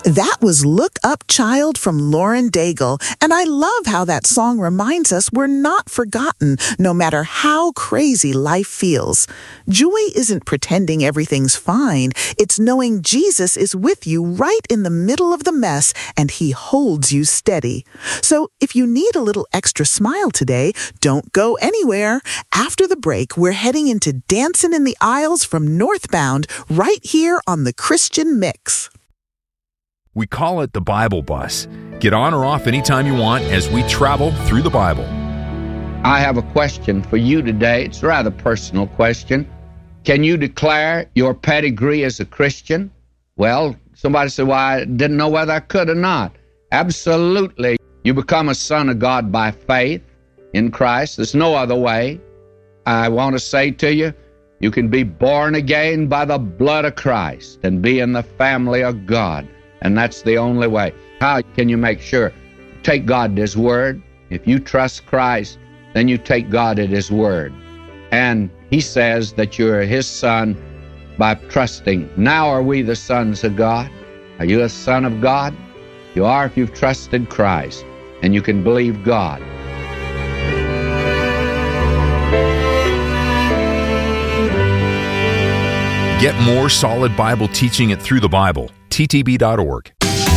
That was Look Up Child from Lauren Daigle, and I love how that song reminds us we're not forgotten, no matter how crazy life feels. Joy isn't pretending everything's fine. It's knowing Jesus is with you right in the middle of the mess, and He holds you steady. So if you need a little extra smile today, don't go anywhere. After the break, we're heading into Dancin' in the Aisles from Northbound right here on the Christian Mix. We call it the Bible Bus. Get on or off anytime you want as we travel through the Bible. I have a question for you today. It's a rather personal question. Can you declare your pedigree as a Christian? Well, somebody said, well, I didn't know whether I could or not. Absolutely. You become a son of God by faith in Christ. There's no other way. I want to say to you, you can be born again by the blood of Christ and be in the family of God. And that's the only way. How can you make sure? Take God at His word. If you trust Christ, then you take God at His word. And He says that you're His son by trusting. Now are we the sons of God? Are you a son of God? You are if you've trusted Christ, and you can believe God. Get more solid Bible teaching it through the Bible. ttb.org.